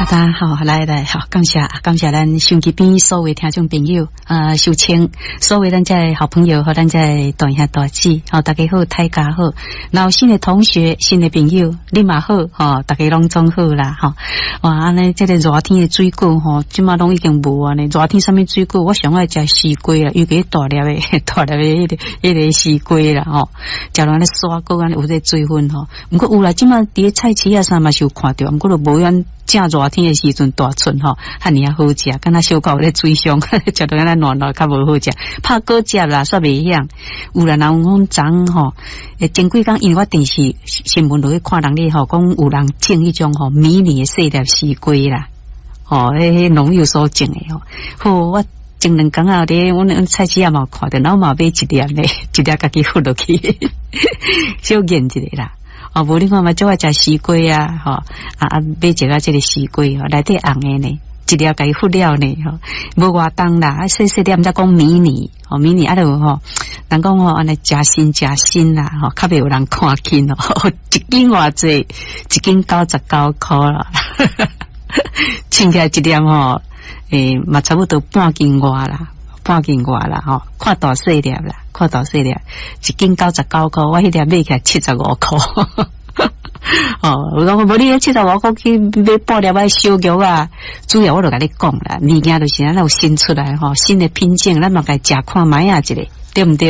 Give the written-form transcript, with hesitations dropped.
大家好，来好，感谢咱手机边所有听众朋友收听，所有咱这好朋友和咱这大兄大姐，大家好，大家好，然后新的同学、新的朋友，你嘛好，大家拢总好啦，哇，安尼这个热天的水果即马拢已经无啊呢，热天上面水果，我上爱食西瓜啦，尤其大粒的迄个西瓜啦，食落安尼刷过安尼有这水分不过有啦，即马伫菜市啊啥嘛是有看到，不过就无样。正热天的时阵大春遐尔好食，敢若小狗咧水上，食到安尼暖较无好食。拍果汁啦，煞袂响。有啦，人讲昨前几工，因为我电视新闻落去看人咧讲有人种迄种迷你的细粒西瓜啦，迄农药所种的好，我种2工后咧，阮菜市也嘛看到，然后嘛买一粒咧，一粒家己放落去，小研一个啦。无你看嘛，就爱食西瓜啊，买一个这个西瓜内底红的呢，一粒家己复了呢，无偌重啦，细细粒，毋则讲迷你，迷你就人讲安尼加新啦，较袂有人看见一斤偌济，一斤99块啦，称起来一粒嘛差不多半斤外啦，看大细粒啦。一斤99块，我迄粒买起来75块。我讲无你75块去买半粒仔小玉啊，主要我就甲你讲啦，物件就是安尼有新出来新的品种，咱嘛该食看卖一个，对毋对？